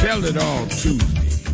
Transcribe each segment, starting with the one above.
Tell It All Tuesday.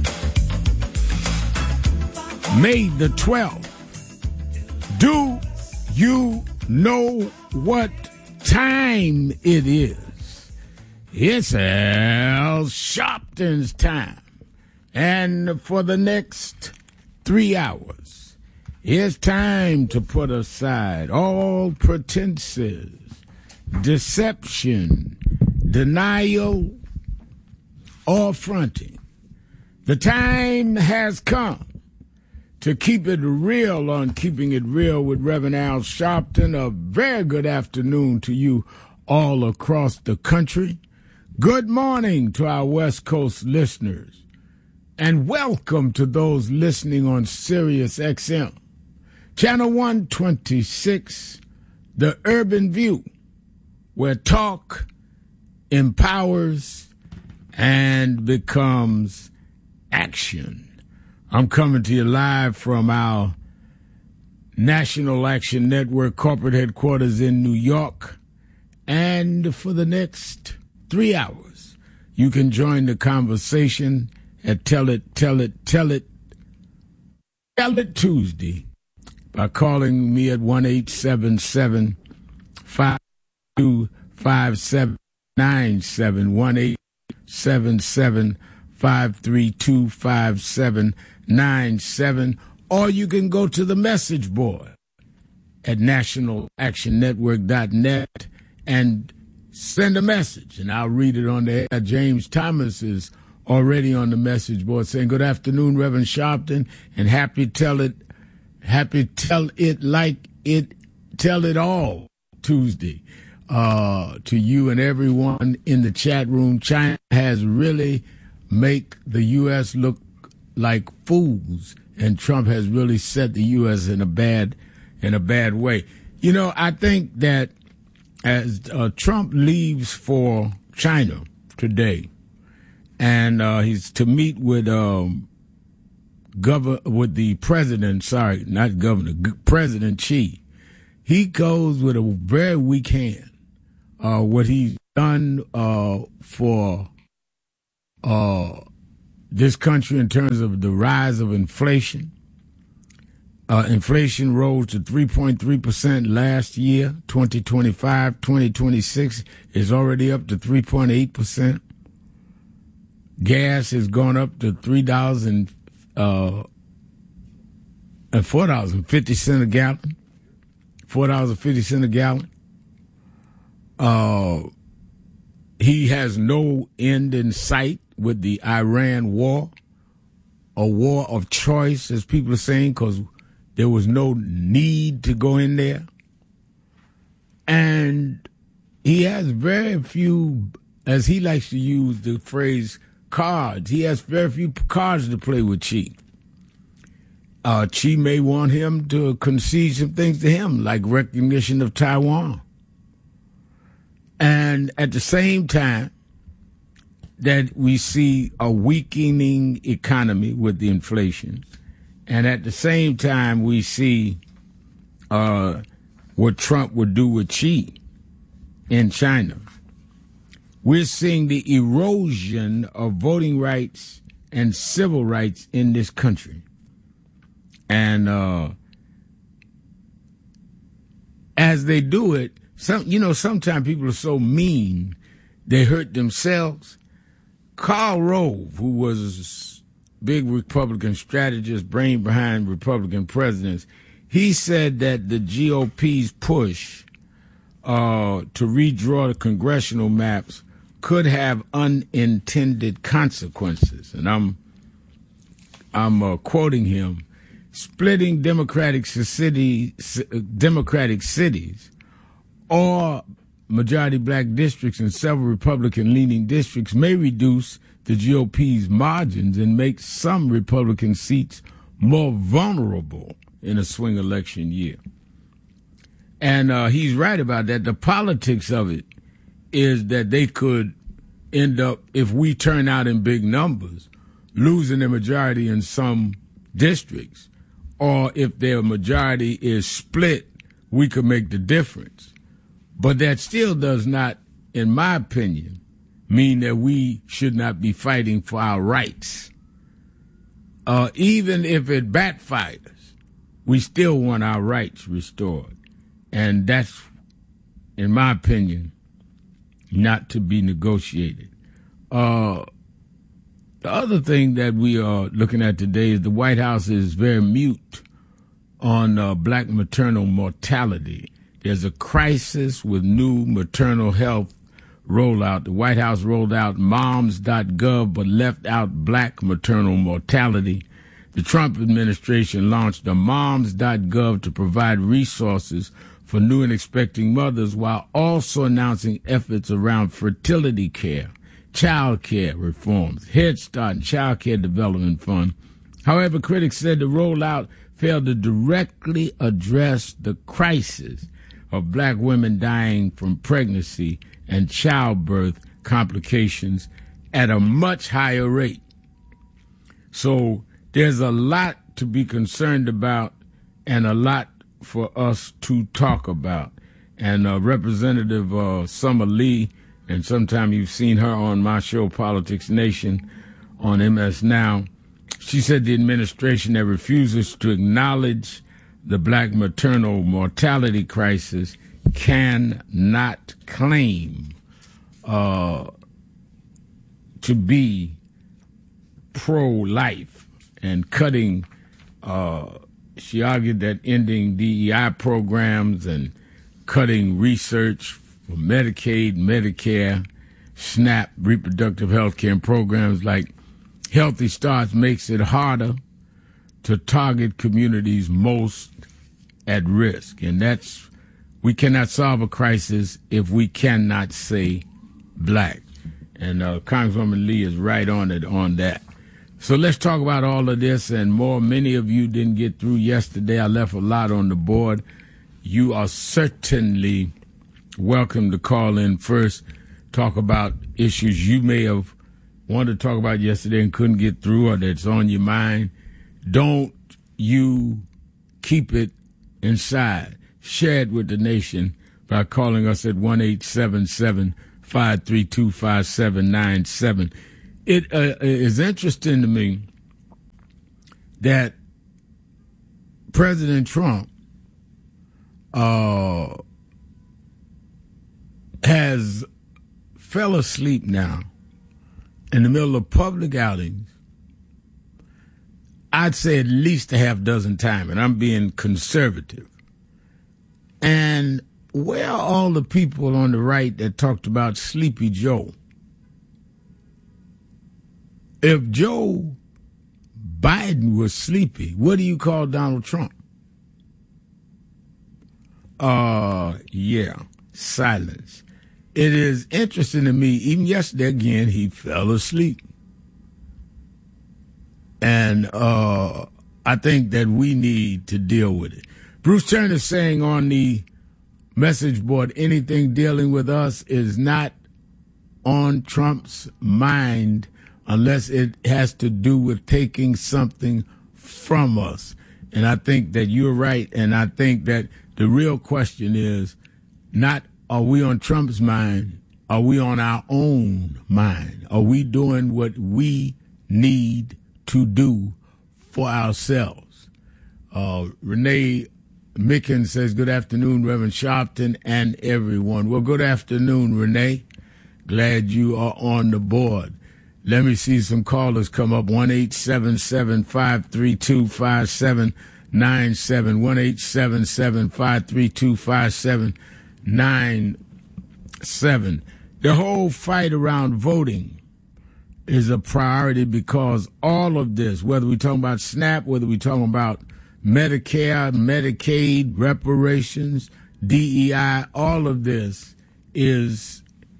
May the 12th. Do you know what time it is? It's Al Sharpton's time. And for the next 3 hours, it's time to put aside all pretenses, deception, denial, or fronting. The time has come to keep it real on Keeping It Real with Reverend Al Sharpton. A very good afternoon to you all across the country. Good morning to our West Coast listeners. And welcome to those listening on Sirius XM. Channel 126, The Urban View, where talk empowers and becomes action. I'm coming to you live from our National Action Network corporate headquarters in New York. And for the next 3 hours, you can join the conversation at Tell It Tuesday by calling me at 1-877-522-5797, 1-877-532-5797, or you can go to the message board at nationalactionnetwork.net and send a message, and I'll read it on there. James Thomas is already on the message board saying, good afternoon, Reverend Sharpton, and tell it all Tuesday to you and everyone in the chat room. China has really make the U.S. look like fools, and Trump has really set the U.S. in a bad way. You know, I think that as Trump leaves for China today, and he's to meet with President Xi, he goes with a very weak hand. What he's done for this country in terms of the rise of inflation. Inflation rose to 3.3% last year, 2025. 2026 is already up to 3.8%. Gas has gone up to $3 and $4.50 a gallon. $4.50 a gallon. He has no end in sight with the Iran war, a war of choice, as people are saying, because there was no need to go in there. And he has very few, as he likes to use the phrase, cards. He has very few cards to play with Xi. Xi may want him to concede some things to him, like recognition of Taiwan. And at the same time that we see a weakening economy with the inflation, and at the same time we see what Trump would do with Xi in China, we're seeing the erosion of voting rights and civil rights in this country. And as they do it, sometimes people are so mean they hurt themselves. Karl Rove, who was a big Republican strategist, brain behind Republican presidents, he said that the GOP's push to redraw the congressional maps could have unintended consequences. And I'm quoting him: splitting Democratic cities or majority black districts in several Republican-leaning districts may reduce the GOP's margins and make some Republican seats more vulnerable in a swing election year. And he's right about that. The politics of it is that they could end up, if we turn out in big numbers, losing the majority in some districts, or if their majority is split, we could make the difference. But that still does not, in my opinion, mean that we should not be fighting for our rights. Even if it backfires, we still want our rights restored. And that's, in my opinion, not to be negotiated. The other thing that we are looking at today is the White House is very mute on black maternal mortality. There's a crisis with new maternal health rollout. The White House rolled out moms.gov but left out black maternal mortality. The Trump administration launched a moms.gov to provide resources for new and expecting mothers while also announcing efforts around fertility care, child care reforms, Head Start, and Child Care Development Fund. However, critics said the rollout failed to directly address the crisis of black women dying from pregnancy and childbirth complications at a much higher rate. So there's a lot to be concerned about and a lot for us to talk about. And Representative Summer Lee, and sometime you've seen her on my show, Politics Nation, on MS Now, she said the administration that refuses to acknowledge the black maternal mortality crisis cannot claim to be pro-life and cutting. She argued that ending DEI programs and cutting research for Medicaid, Medicare, SNAP, reproductive health care programs like Healthy Starts makes it harder to target communities most at risk. And we cannot solve a crisis if we cannot say black. And Congresswoman Lee is right on it on that. So let's talk about all of this and more. Many of you didn't get through yesterday. I left a lot on the board. You are certainly welcome to call in first, talk about issues you may have wanted to talk about yesterday and couldn't get through or that's on your mind. Don't you keep it inside. Share it with the nation by calling us at 1-877-532-5797. It is interesting to me that President Trump has fell asleep now in the middle of public outings, I'd say at least a half dozen times, and I'm being conservative. And where are all the people on the right that talked about Sleepy Joe? If Joe Biden was sleepy, what do you call Donald Trump? Yeah, silence. It is interesting to me, even yesterday again, he fell asleep. And I think that we need to deal with it. Bruce Turner is saying on the message board, anything dealing with us is not on Trump's mind unless it has to do with taking something from us. And I think that you're right. And I think that the real question is not, are we on Trump's mind? Are we on our own mind? Are we doing what we need to do for ourselves? Renee Mickens says, good afternoon, Reverend Sharpton and everyone. Well, good afternoon, Renee. Glad you are on the board. Let me see some callers come up. 1-877-532-5797. 1-877-532-5797. The whole fight around voting is a priority because all of this, whether we're talking about SNAP, whether we're talking about Medicare, Medicaid, reparations, DEI, all of this is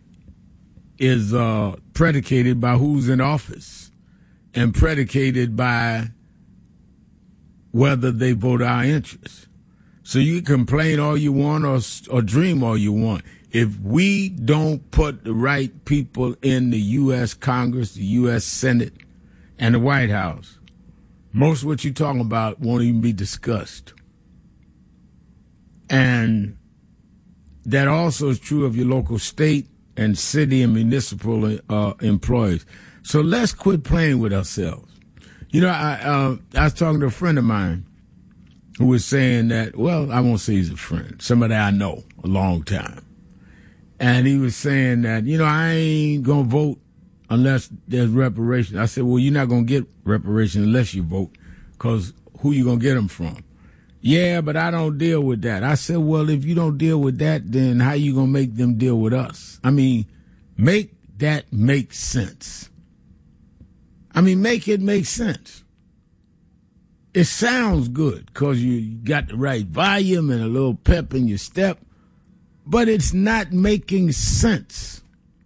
predicated by who's in office and predicated by whether they vote our interests. So you can complain all you want or dream all you want. If we don't put the right people in the U.S. Congress, the U.S. Senate, and the White House, most of what you're talking about won't even be discussed. And that also is true of your local state and city and municipal employees. So let's quit playing with ourselves. You know, I was talking to a friend of mine who was saying that, well, I won't say he's a friend, somebody I know a long time. And he was saying that, you know, I ain't going to vote unless there's reparations. I said, well, you're not going to get reparations unless you vote, because who you going to get them from? Yeah, but I don't deal with that. I said, well, if you don't deal with that, then how you going to make them deal with us? I mean, make that make sense. I mean, make it make sense. It sounds good because you got the right volume and a little pep in your step, but it's not making sense.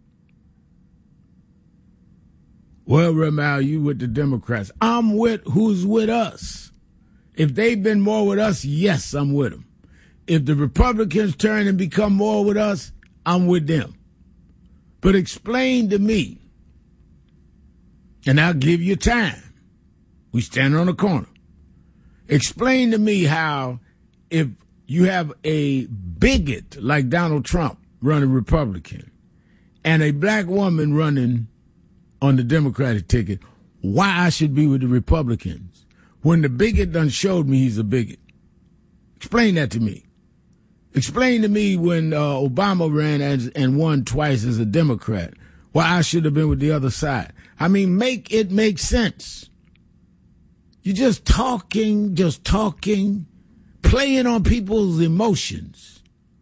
Well, Ramal, you with the Democrats. I'm with who's with us. If they've been more with us, yes, I'm with them. If the Republicans turn and become more with us, I'm with them. But explain to me, and I'll give you time. We stand on the corner. Explain to me how, if you have a bigot like Donald Trump running Republican and a black woman running on the Democratic ticket, why I should be with the Republicans when the bigot done showed me he's a bigot. Explain that to me. Explain to me when Obama ran and won twice as a Democrat, why I should have been with the other side. I mean, make it make sense. You're just talking, playing on people's emotions.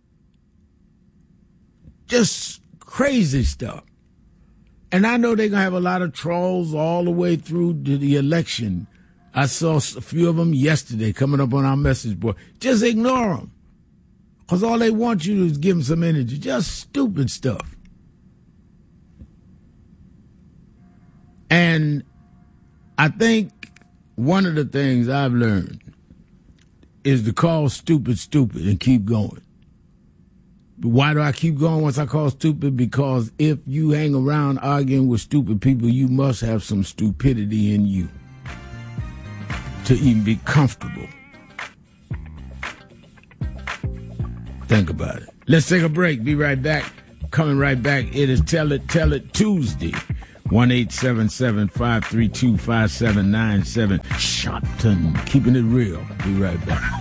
Just crazy stuff. And I know they're going to have a lot of trolls all the way through to the election. I saw a few of them yesterday coming up on our message board. Just ignore them. Because all they want you to do is give them some energy. Just stupid stuff. And I think one of the things I've learned is to call stupid and keep going. Why do I keep going once I call stupid? Because if you hang around arguing with stupid people, you must have some stupidity in you to even be comfortable. Think about it. Let's take a break. Be right back. Coming right back. It is Tell It Tuesday. 1-877-532-5797. Shotton. Keeping it real. Be right back.